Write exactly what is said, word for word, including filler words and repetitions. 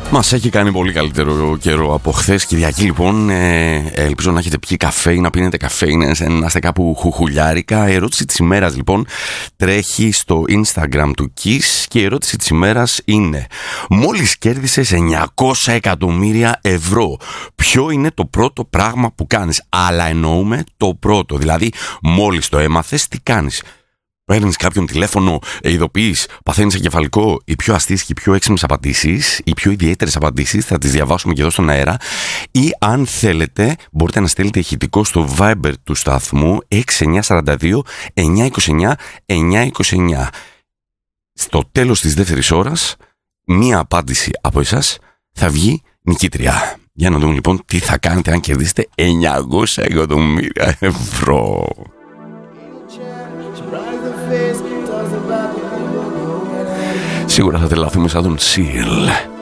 Μας έχει κάνει πολύ καλύτερο καιρό από χθες. Κυριακή λοιπόν, ε, ελπίζω να έχετε πιει καφέ ή να πίνετε καφέ, να είστε κάπου χουχουλιάρικα. Η ερώτηση της ημέρας λοιπόν τρέχει στο Instagram του Kiss και η ερώτηση της ημέρας είναι: μόλις κέρδισες εννιακόσια εκατομμύρια ευρώ, ποιο είναι το πρώτο πράγμα που κάνεις? Αλλά εννοούμε το πρώτο, δηλαδή μόλις το έμαθες, τι κάνεις? Παίρνεις κάποιον τηλέφωνο, ειδοποιείς, παθαίνεις εγκεφαλικό? Οι πιο αστείες και οι πιο έξυπνες απαντήσεις, οι πιο ιδιαίτερες απαντήσεις θα τις διαβάσουμε και εδώ στον αέρα. Ή αν θέλετε, μπορείτε να στείλετε ηχητικό στο Viber του σταθμού έξι εννιά τέσσερα δύο εννιά είκοσι εννιά εννιά είκοσι εννιά. Στο τέλος της δεύτερης ώρας, μία απάντηση από εσάς θα βγει νικήτρια. Για να δούμε λοιπόν τι θα κάνετε αν κερδίσετε εννιακόσια εκατομμύρια ευρώ. Σίγουρα θα τρελαθούμε σαν τον Seal.